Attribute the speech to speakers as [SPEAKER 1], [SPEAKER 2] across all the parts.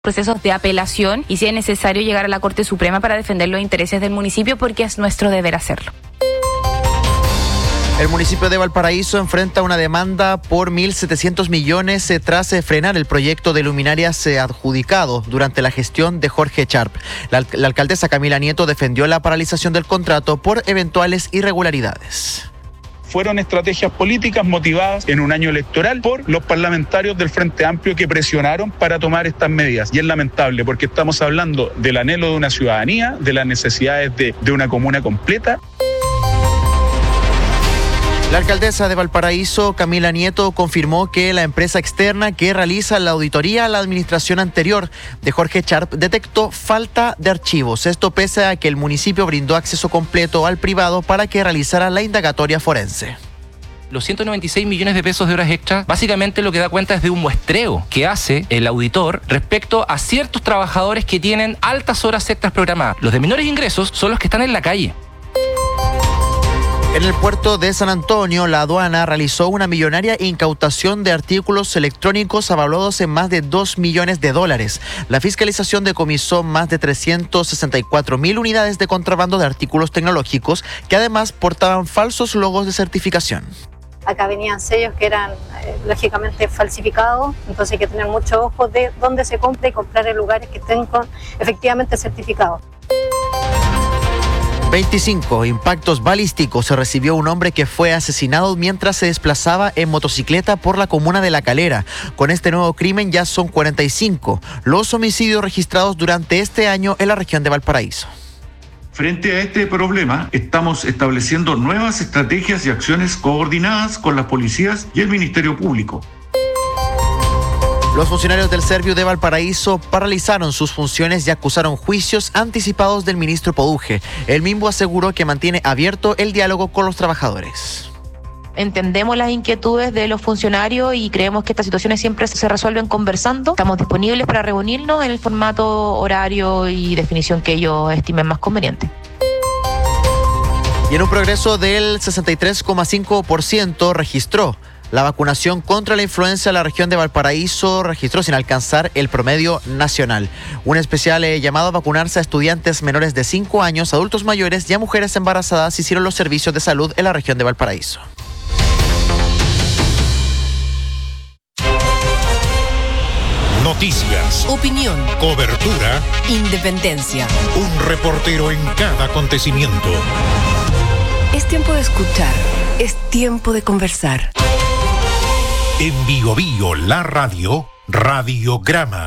[SPEAKER 1] procesos de apelación y si es necesario llegar a la Corte Suprema para defender los intereses del municipio, porque es nuestro deber hacerlo.
[SPEAKER 2] El municipio de Valparaíso enfrenta una demanda por 1.700 millones tras frenar el proyecto de luminarias adjudicado durante la gestión de Jorge Sharp. La alcaldesa Camila Nieto defendió la paralización del contrato por eventuales irregularidades.
[SPEAKER 3] Fueron estrategias políticas motivadas en un año electoral por los parlamentarios del Frente Amplio que presionaron para tomar estas medidas. Y es lamentable porque estamos hablando del anhelo de una ciudadanía, de las necesidades de una comuna completa.
[SPEAKER 2] La alcaldesa de Valparaíso, Camila Nieto, confirmó que la empresa externa que realiza la auditoría a la administración anterior de Jorge Sharp detectó falta de archivos. Esto pese a que el municipio brindó acceso completo al privado para que realizara la indagatoria forense.
[SPEAKER 4] Los 196 millones de pesos de horas extras, básicamente lo que da cuenta es de un muestreo que hace el auditor respecto a ciertos trabajadores que tienen altas horas extras programadas. Los de menores ingresos son los que están en la calle.
[SPEAKER 2] En el puerto de San Antonio, la aduana realizó una millonaria incautación de artículos electrónicos avaluados en más de $2 millones. La fiscalización decomisó más de 364.000 unidades de contrabando de artículos tecnológicos que además portaban falsos logos de certificación.
[SPEAKER 5] Acá venían sellos que eran lógicamente falsificados, entonces hay que tener mucho ojo de dónde se compra y comprar en lugares que estén efectivamente certificados.
[SPEAKER 2] 25 impactos balísticos se recibió un hombre que fue asesinado mientras se desplazaba en motocicleta por la comuna de La Calera. Con este nuevo crimen ya son 45 los homicidios registrados durante este año en la región de Valparaíso.
[SPEAKER 6] Frente a este problema, estamos estableciendo nuevas estrategias y acciones coordinadas con las policías y el Ministerio Público.
[SPEAKER 2] Los funcionarios del Serviu de Valparaíso paralizaron sus funciones y acusaron juicios anticipados del ministro Poduje. El mismo aseguró que mantiene abierto el diálogo con los trabajadores.
[SPEAKER 7] Entendemos las inquietudes de los funcionarios y creemos que estas situaciones siempre se resuelven conversando. Estamos disponibles para reunirnos en el formato, horario y definición que ellos estimen más conveniente.
[SPEAKER 2] Y en un progreso del 63,5% registró la vacunación contra la influenza en la región de Valparaíso, registró sin alcanzar el promedio nacional. Un especial llamado a vacunarse a estudiantes menores de 5 años, adultos mayores y a mujeres embarazadas hicieron los servicios de salud en la región de Valparaíso.
[SPEAKER 8] Noticias,
[SPEAKER 9] opinión,
[SPEAKER 8] cobertura,
[SPEAKER 9] independencia.
[SPEAKER 8] Un reportero en cada acontecimiento.
[SPEAKER 9] Es tiempo de escuchar, es tiempo de conversar.
[SPEAKER 8] En Bio Bio, la radio, Radiograma.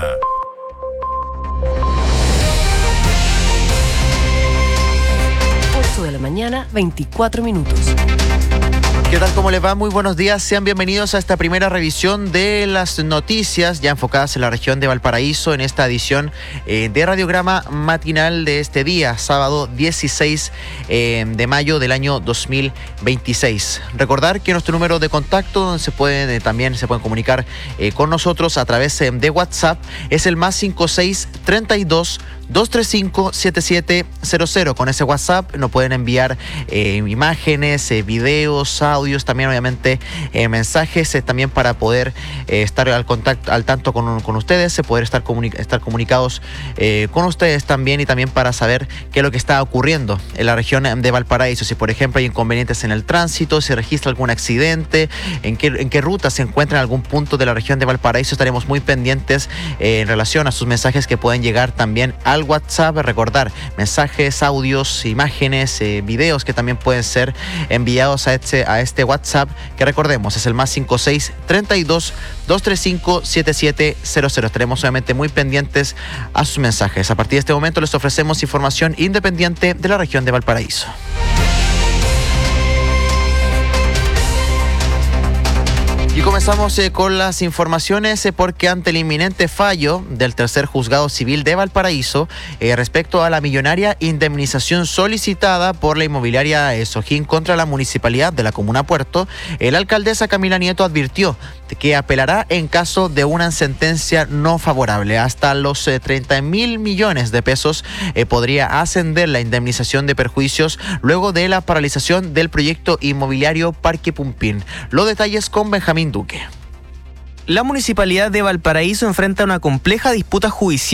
[SPEAKER 9] De la mañana, 24 minutos.
[SPEAKER 2] ¿Qué tal? ¿Cómo les va? Muy buenos días. Sean bienvenidos a esta primera revisión de las noticias ya enfocadas en la región de Valparaíso en esta edición de Radiograma matinal de este día, sábado 16 de mayo del año 2026. Recordar que nuestro número de contacto, donde también se pueden comunicar con nosotros a través de WhatsApp, es el +56 32 235 7700. Con ese WhatsApp nos pueden enviar imágenes, videos, audios, también obviamente mensajes, también para poder estar al tanto con ustedes, poder estar comunicados con ustedes también, y también para saber qué es lo que está ocurriendo en la región de Valparaíso. Si por ejemplo hay inconvenientes en el tránsito, si registra algún accidente, en qué ruta se encuentra en algún punto de la región de Valparaíso, estaremos muy pendientes en relación a sus mensajes que pueden llegar también al WhatsApp. Recordar, mensajes, audios, imágenes, videos que también pueden ser enviados a este WhatsApp, que recordemos es el +56 32 235 7700. Estaremos obviamente muy pendientes a sus mensajes. A partir de este momento les ofrecemos información independiente de la región de Valparaíso. Y comenzamos con las informaciones porque ante el inminente fallo del tercer juzgado civil de Valparaíso respecto a la millonaria indemnización solicitada por la inmobiliaria Sojín contra la municipalidad de la comuna Puerto, la alcaldesa Camila Nieto advirtió que apelará en caso de una sentencia no favorable. Hasta los 30.000 millones de pesos podría ascender la indemnización de perjuicios luego de la paralización del proyecto inmobiliario Parque Pumpín. Los detalles con Benjamín Duque.
[SPEAKER 10] La Municipalidad de Valparaíso enfrenta una compleja disputa judicial